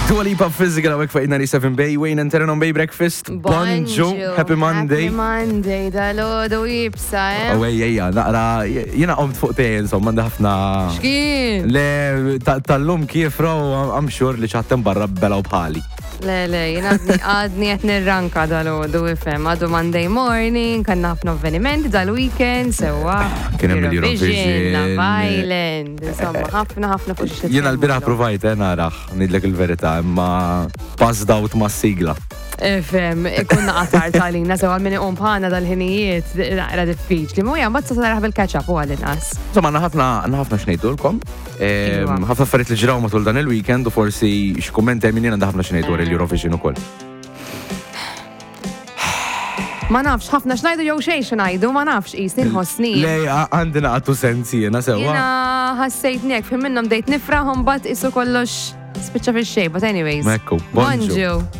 Dua Lipa Physical għawek fa' 97 Bay, Wayne and Terran on Bay Breakfast. Bonjour, happy Monday. Happy Monday, dal-ħodu jibsa, Ejja, naqra, jena qomt fuq tej, insomma, ħafna. Xkien? Le, tal-lum kif raw, I'm sure li ċattem barra bela u bħali. Le, jena għadni għet nirranka dal-ħodu ifem, għadu Monday morning, kanna ħafna avvenimenti dal-weekend, sewa. Kien hemm il-Eurovision. Love Island, insomma, ħafna fuq Jena l-bira provajt, narax, nidlek il-verita, imma passed out ma' sigla. Ifem, kunna qatar tal-lina, sewa minni bħana dal-ħinijiet, naqra diffiċli, mu jgħam batsa saraħ bil-catch-up u għal-inqas. Insomma, għanna ħafna xnejdulkom, ħafna affarijiet li ġraw matul dan il-weekend u forsi x-kommenti għeminin għanda ħafna xnejdur il-Eurovision u koll. Ma nafx, ħafna xnajdu jew xejn xnajdu, ma nafx jisni nħossni. Lej, għandina għattu sensi, jena sewa. Jena ħassejtni għek, fim minnom dejt nifraħum bat isu kollox spiċċa fil-xej, but anyways. Mekku, bonġu.